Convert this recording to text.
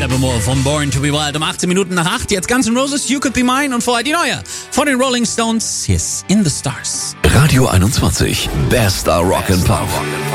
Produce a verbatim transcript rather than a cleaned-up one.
Evermore von Born to be Wild um achtzehn Minuten nach acht. Jetzt Guns N' Roses, You Could Be Mine und vorher die neue von den Rolling Stones, Hier ist In the Stars. Radio einundzwanzig, bester Rock and Pop.